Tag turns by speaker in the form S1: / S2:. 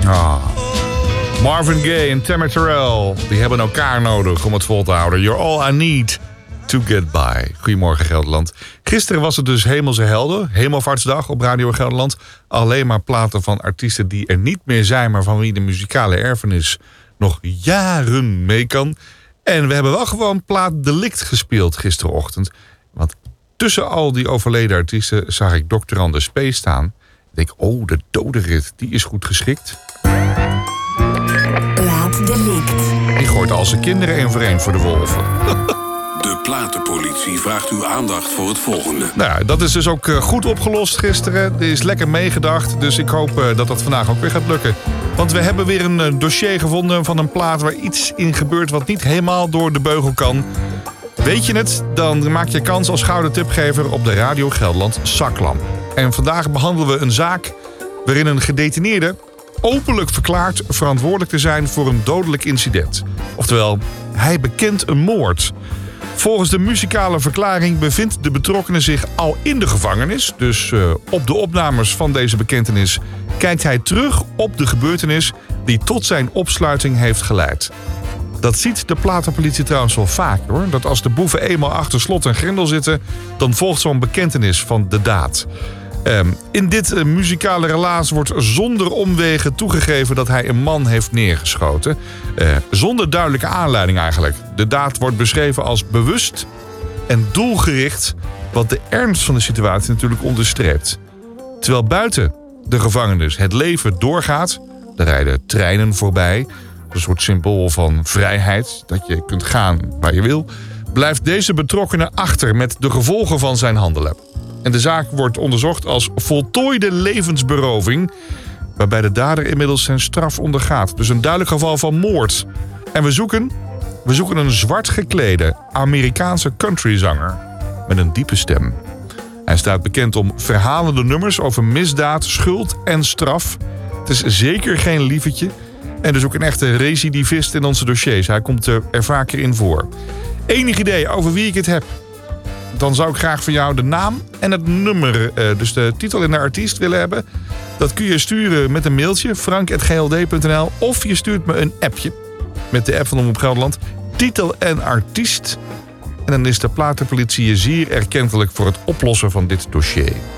S1: Marvin Gaye en Tammy Terrell, die hebben elkaar nodig om het vol te houden. You're all I need to get by. Goedemorgen Gelderland. Gisteren was het dus Hemelse Helden, Hemelvaartsdag op Radio Gelderland. Alleen maar platen van artiesten die er niet meer zijn, maar van wie de muzikale erfenis nog jaren mee kan. En we hebben wel gewoon plaat Delict gespeeld gisterochtend. Want tussen al die overleden artiesten zag ik Dr. Anders P. staan. Ik denk, de dodenrit, die is goed geschikt.
S2: Plaat Delict.
S1: Die gooit al zijn kinderen één voor één voor de wolven.
S3: De platenpolitie vraagt uw aandacht voor het volgende.
S1: Nou, dat is dus ook goed opgelost gisteren. Er is lekker meegedacht, dus ik hoop dat dat vandaag ook weer gaat lukken. Want we hebben weer een dossier gevonden van een plaat waar iets in gebeurt wat niet helemaal door de beugel kan. Weet je het? Dan maak je kans als gouden tipgever op de Radio Gelderland zaklamp. En vandaag behandelen we een zaak waarin een gedetineerde openlijk verklaart verantwoordelijk te zijn voor een dodelijk incident. Oftewel, hij bekent een moord. Volgens de muzikale verklaring bevindt de betrokkenen zich al in de gevangenis. Dus op de opnames van deze bekentenis kijkt hij terug op de gebeurtenis die tot zijn opsluiting heeft geleid. Dat ziet de platenpolitie trouwens wel vaak, hoor. Dat als de boeven eenmaal achter slot en grendel zitten, dan volgt zo'n bekentenis van de daad. In dit muzikale relaas wordt zonder omwegen toegegeven dat hij een man heeft neergeschoten. Zonder duidelijke aanleiding eigenlijk. De daad wordt beschreven als bewust en doelgericht, wat de ernst van de situatie natuurlijk onderstreept. Terwijl buiten de gevangenis het leven doorgaat, er rijden treinen voorbij, een soort symbool van vrijheid, dat je kunt gaan waar je wil, blijft deze betrokkenen achter met de gevolgen van zijn handelen. En de zaak wordt onderzocht als voltooide levensberoving, waarbij de dader inmiddels zijn straf ondergaat. Dus een duidelijk geval van moord. En we zoeken een zwart geklede Amerikaanse countryzanger met een diepe stem. Hij staat bekend om verhalende nummers over misdaad, schuld en straf. Het is zeker geen lievetje en dus ook een echte recidivist in onze dossiers. Hij komt er vaker in voor. Enig idee over wie ik het heb? Dan zou ik graag van jou de naam en het nummer, dus de titel en de artiest willen hebben. Dat kun je sturen met een mailtje, frank@gld.nl. Of je stuurt me een appje met de app van Omroep Gelderland. Titel en artiest. En dan is de platenpolitie je zeer erkentelijk voor het oplossen van dit dossier.